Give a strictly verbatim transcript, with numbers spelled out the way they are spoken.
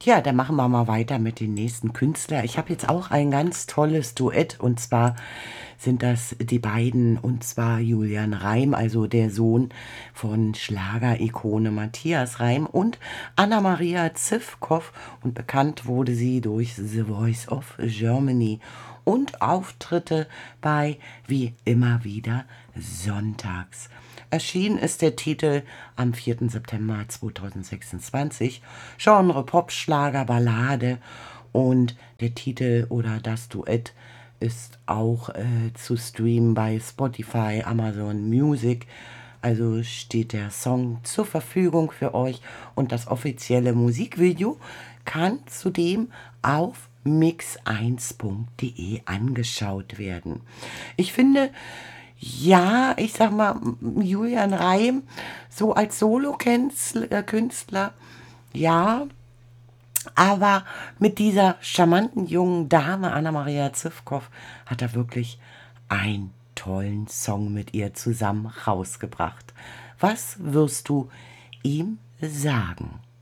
Ja, dann machen wir mal weiter mit den nächsten Künstlern. Ich habe jetzt auch ein ganz tolles Duett und zwar sind das die beiden und zwar Julian Reim, also der Sohn von Schlagerikone Matthias Reim und Anna-Maria Zivkow und bekannt wurde sie durch The Voice of Germany und Auftritte bei Wie immer wieder sonntags. Erschienen ist der Titel am vierten September zweitausendsechsundzwanzig. Genre Pop, Schlager, Ballade und der Titel oder das Duett ist auch äh, zu streamen bei Spotify, Amazon Music. Also steht der Song zur Verfügung für euch und das offizielle Musikvideo kann zudem auf mix eins punkt de angeschaut werden. Ich finde, ja, ich sag mal, Julian Reim, so als Solo-Künstler, ja, aber mit dieser charmanten jungen Dame, Anna-Maria Zivkow, hat er wirklich einen tollen Song mit ihr zusammen rausgebracht. Was wirst du ihm sagen?